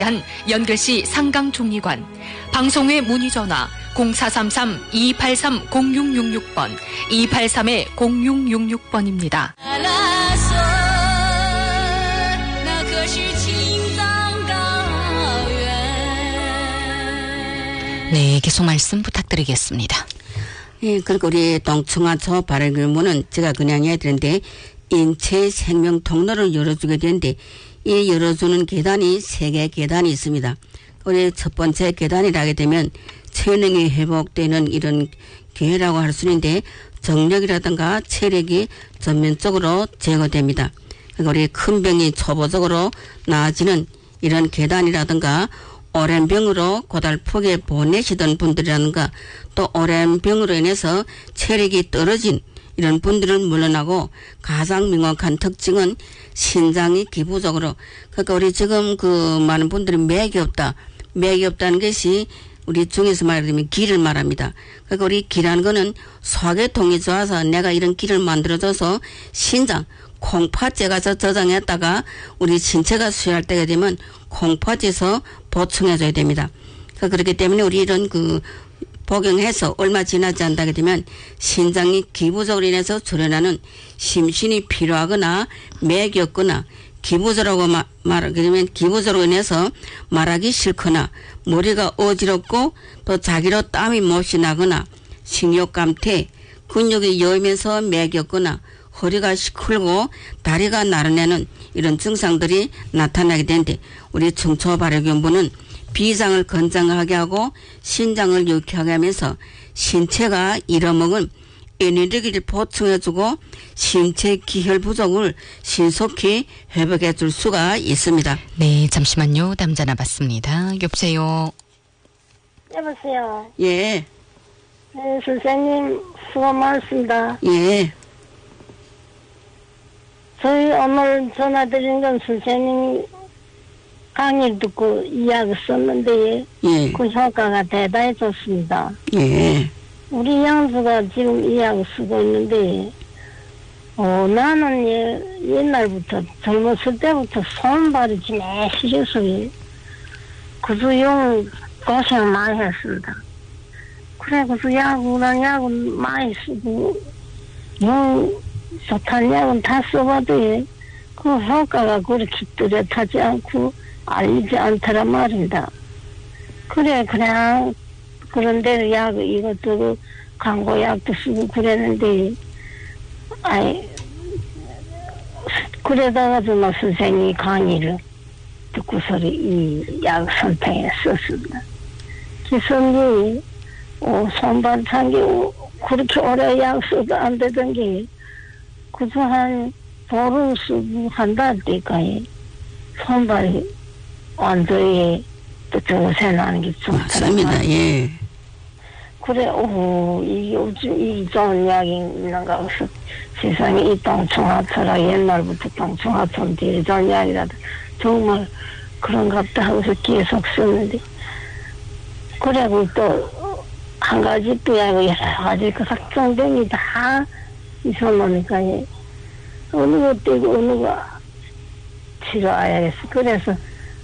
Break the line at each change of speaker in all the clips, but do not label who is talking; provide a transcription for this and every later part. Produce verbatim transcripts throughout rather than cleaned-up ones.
한 연결시 상강종리관 방송회 문의전화 공사삼삼 이팔삼 공육육육 번 이팔삼 공육육육 번입니다. 네, 계속 말씀 부탁드리겠습니다.
예, 그리고 우리 동청하초 발행문은 제가 그냥 해야 되는데 인체 생명 통로를 열어주게 되는데 이 열어주는 계단이 세 개 계단이 있습니다. 우리 첫 번째 계단이라 하게 되면 체력이 회복되는 이런 기회라고 할 수 있는데 정력이라든가 체력이 전면적으로 제거됩니다. 그리고 우리 큰 병이 초보적으로 나아지는 이런 계단이라든가 오랜 병으로 고달프게 보내시던 분들이라든가 또 오랜 병으로 인해서 체력이 떨어진 이런 분들은 물러나고 가장 명확한 특징은 신장이 기부적으로 그러니까 우리 지금 그 많은 분들이 맥이 없다. 맥이 없다는 것이 우리 중에서 말하면 기를 말합니다. 그러니까 우리 기라는 거는 소화계통이 좋아서 내가 이런 기를 만들어줘서 신장 콩팥에 가서 저장했다가 우리 신체가 수혈할 때가 되면 콩팥에서 보충해줘야 됩니다. 그렇기 때문에 우리 이런 그 복용해서 얼마 지나지 않다게 되면 신장이 기부적으로 인해서 출현하는 심신이 필요하거나 맥이 없거나 기부적으로 말하게 되면 기부적으로 인해서 말하기 싫거나 머리가 어지럽고 또 자기로 땀이 몹시 나거나 식욕 감퇴 근육이 여이면서 맥이 없거나 허리가 시큰고 다리가 나른해는 이런 증상들이 나타나게 되는데 우리 청초발효균분은 비장을 건장하게 하고 신장을 유쾌하게 하면서 신체가 잃어먹은 에너지를 보충해주고 신체 기혈 부족을 신속히 회복해 줄 수가 있습니다.
네, 잠시만요. 다음 전화 받습니다. 여보세요.
여보세요.
예.
네, 선생님 수고 많습니다.
예.
저희 오늘 전화드린 건 선생님 강의를 듣고 이야기 썼는데
예.
그 효과가 대단히 좋습니다.
예.
우리 양주가 지금 이야기 쓰고 있는데 어, 나는 예, 옛날부터 젊었을 때부터 손발이 지내 시려서요. 그저 용 고생 많이 했습니다. 그래 그저 약이랑 약은 많이 쓰고 용 좋다는 약은 다 써봐도 그 효과가 그렇게 뚜렷하지 않고 알리지 않더란 말입니다. 그래 그냥 그런데 약 이것저것 광고약도 쓰고 그랬는데 아이 그러다가 정말 선생님이 강의를 듣고서 이 약 선택에 썼습니다. 그래서 이제 어, 손발 찬 게 그렇게 오래 약 써도 안 되던 게 그저 한 보름 쓰고 한 달 때까지 손발이 완전히 또 정세 나는 게 좀
맞습니다. 예.
그래, 오, 이게 요즘 이 좋은 약이 있는가 해서 세상에 이 동충하초라 옛날부터 동충하초는 되게 좋은 약이라도 정말 그런갑다 하고서 계속 썼는데 그리고 또 한 가지 또 약이 여러 가지 그 각종 병이 다 있어놓으니까 어느 것 떼고 어느 거 치료해야겠어. 그래서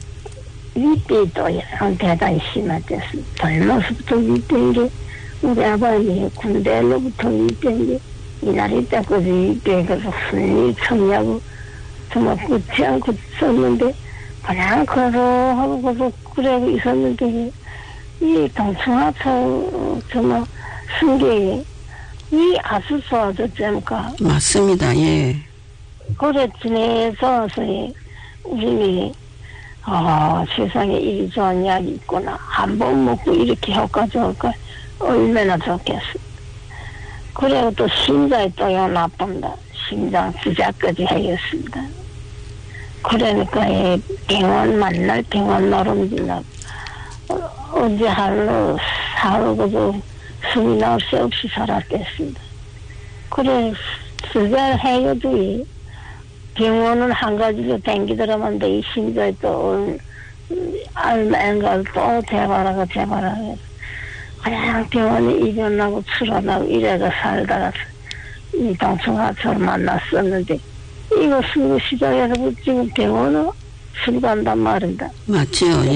윗배도 대단히 심했댔어. 젊어서부터 윗배인 게 우리 아버님이 군대로부터 윗배인 게 이날이 때까지 윗배가 순위 청냐고 정말 굳지 않고 썼는데 그냥 걸어하고 그래서 그래 있었는데 이 동충하초 정말 승계에 이 아주 좋아졌잖까.
맞습니다. 예.
그래 지내서 우리 아, 세상에 이 좋은 약이 있구나. 한 번 먹고 이렇게 효과 좋을까? 얼마나 좋겠어. 그리고 또 심장이 또요 나쁩니다. 심장 부자까지 하겠습니다. 그러니까 병원 만날 병원 노름지나 언제 하루 하루 그저 숨이 나올 새 없이 살았겠습니다. 그래 수잘 해요도 병원은 한 가지로 댕기더라만 이 심장이 또 알맹가 또 재발하고 재발하고 그냥 병원에 입원하고 출원하고 이래가 살다가 이 동충하초를 만났었는데 이거 쓰고 시작해서 지금 병원은 술 간단 말이다.
맞죠.